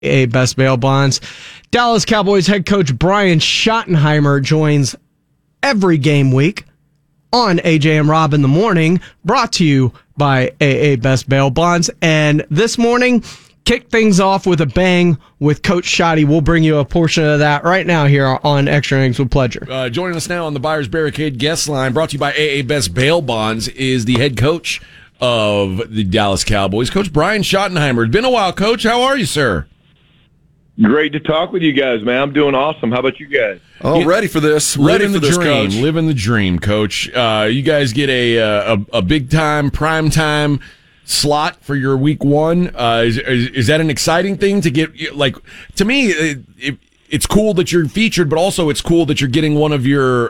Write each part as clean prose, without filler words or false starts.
A Best Bail Bonds. Dallas Cowboys head coach Brian Schottenheimer joins every game week on AJ and Rob in the Morning, brought to you by AA Best Bail Bonds. And this morning, kick things off with a bang with Coach Schotty. We'll bring you a portion of that right now here on Extra Innings with Pleasure. Joining us now on the Buyers Barricade guest line, brought to you by AA Best Bail Bonds, is the head coach of the Dallas Cowboys, Coach Brian Schottenheimer. It's been a while, Coach. How are you, sir? Great to talk with you guys, man. I'm doing awesome. How about you guys? Oh, ready for this. Ready for the this, dream. Coach. Living the dream, Coach. You guys get a big time, prime time slot for your week one. Is that an exciting thing to get? Like, to me, it's cool that you're featured, but also it's cool that you're getting one of your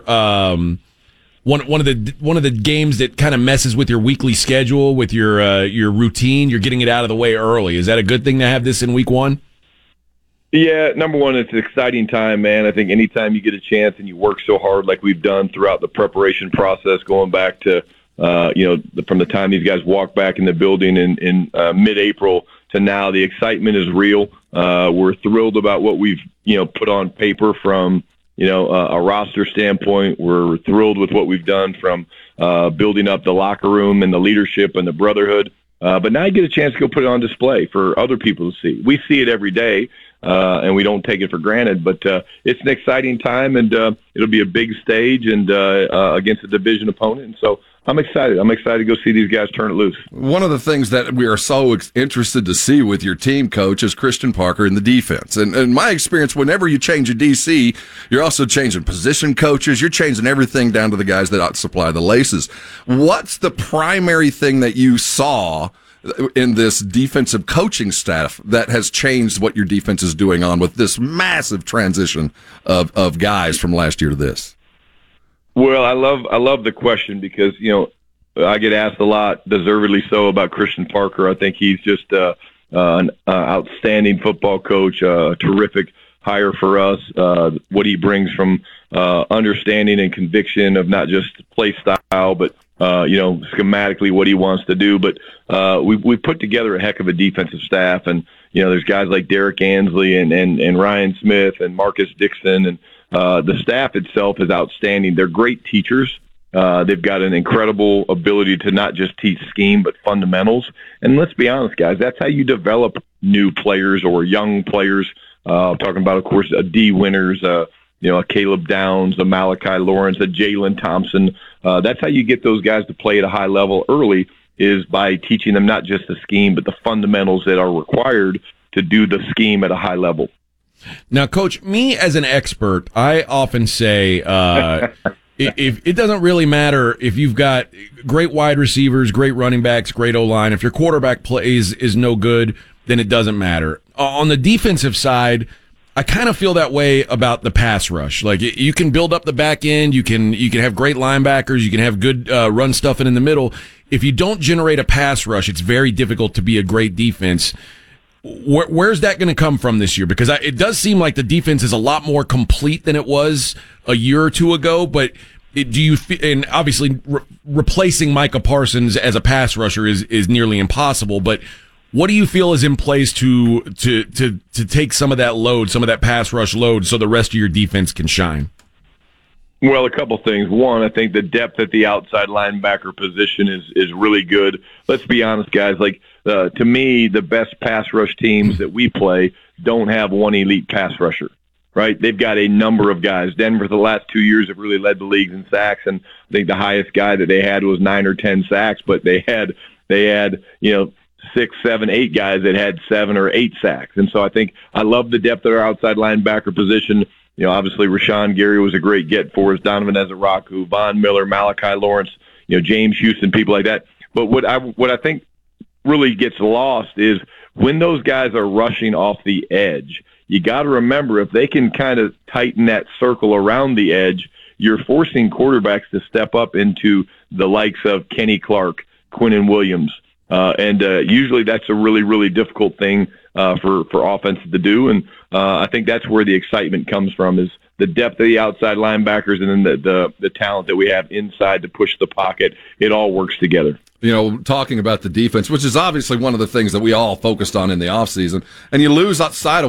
one of the games that kind of messes with your weekly schedule, with your routine. You're getting it out of the way early. Is that a good thing to have this in week one? Yeah, number one, it's an exciting time, man. I think anytime you get a chance and you work so hard like we've done throughout the preparation process, going back to, from the time these guys walk back in the building in mid-April to now, the excitement is real. We're thrilled about what we've, put on paper from, a roster standpoint. We're thrilled with what we've done from building up the locker room and the leadership and the brotherhood. But now you get a chance to go put it on display for other people to see. We see it every day. And we don't take it for granted, but it's an exciting time, and it'll be a big stage and against a division opponent. And so I'm excited. I'm excited to go see these guys turn it loose. One of the things that we are so interested to see with your team, Coach, is Christian Parker in the defense. And in my experience, whenever you change a DC, you're also changing position coaches. You're changing everything down to the guys that supply the laces. What's the primary thing that you saw in this defensive coaching staff that has changed what your defense is doing on with this massive transition of guys from last year to this? Well, I love the question because, I get asked a lot, deservedly so, about Christian Parker. I think he's just an outstanding football coach, a terrific hire for us. What he brings from understanding and conviction of not just play style, but schematically what he wants to do. But we put together a heck of a defensive staff, and there's guys like Derek Ansley and Ryan Smith and Marcus Dixon, and the staff itself is outstanding. They're great teachers. They've got an incredible ability to not just teach scheme, but fundamentals. And let's be honest, guys, that's how you develop new players or young players. Talking about, of course, D winners, a Caleb Downs, a Malachi Lawrence, a Jalen Thompson. That's how you get those guys to play at a high level early, is by teaching them not just the scheme, but the fundamentals that are required to do the scheme at a high level. Now, Coach, me as an expert, I often say if it doesn't really matter if you've got great wide receivers, great running backs, great O-line. If your quarterback plays is no good, then it doesn't matter. On the defensive side, I kind of feel that way about the pass rush. Like, you can build up the back end, you can have great linebackers, you can have good run stuffing in the middle. If you don't generate a pass rush, it's very difficult to be a great defense. Where's that going to come from this year? Because it does seem like the defense is a lot more complete than it was a year or two ago. But do you? And obviously, replacing Micah Parsons as a pass rusher is nearly impossible. But what do you feel is in place to take some of that load, some of that pass rush load, so the rest of your defense can shine? Well, a couple things. One, I think the depth at the outside linebacker position is really good. Let's be honest, guys. To me, the best pass rush teams that we play don't have one elite pass rusher, right? They've got a number of guys. Denver, the last 2 years, have really led the league in sacks, and I think the highest guy that they had was 9 or 10 sacks, but they had 6, 7, 8 guys that had 7 or 8 sacks. And so I love the depth of our outside linebacker position. Obviously Rashawn Gary was a great get for us, Donovan Ezaraku, Von Miller, Malachi Lawrence, James Houston, people like that. But what I think really gets lost is when those guys are rushing off the edge, you got to remember, if they can kind of tighten that circle around the edge, you're forcing quarterbacks to step up into the likes of Kenny Clark, Quinnen Williams. And usually that's a really, really difficult thing for offenses to do. And I think that's where the excitement comes from, is the depth of the outside linebackers and then the talent that we have inside to push the pocket. It all works together. You know, talking about the defense, which is obviously one of the things that we all focused on in the offseason, and you lose outside of